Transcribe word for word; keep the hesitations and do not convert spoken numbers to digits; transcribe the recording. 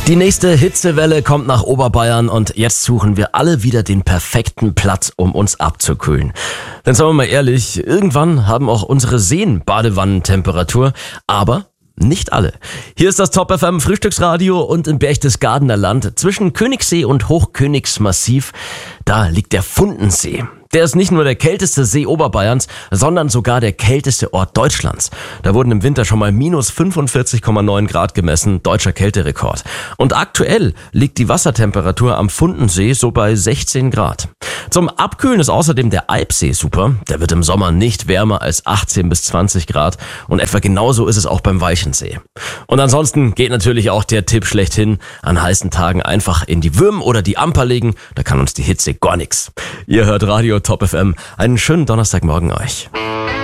Die nächste Hitzewelle kommt nach Oberbayern und jetzt suchen wir alle wieder den perfekten Platz, um uns abzukühlen. Denn sagen wir mal ehrlich, irgendwann haben auch unsere Seen Badewannentemperatur, aber nicht alle. Hier ist das Top F M Frühstücksradio und im Berchtesgadener Land zwischen Königssee und Hochkönigsmassiv, da liegt der Fundensee. Der ist nicht nur der kälteste See Oberbayerns, sondern sogar der kälteste Ort Deutschlands. Da wurden im Winter schon mal minus fünfundvierzig Komma neun Grad gemessen, deutscher Kälterekord. Und aktuell liegt die Wassertemperatur am Fundensee so bei sechzehn Grad. Zum Abkühlen ist außerdem der Eibsee super. Der wird im Sommer nicht wärmer als achtzehn bis zwanzig Grad und etwa genauso ist es auch beim Weichensee. Und ansonsten geht natürlich auch der Tipp schlechthin, an heißen Tagen einfach in die Würm oder die Amper legen, da kann uns die Hitze gar nichts. Ihr hört Radio Top F M. Einen schönen Donnerstagmorgen euch.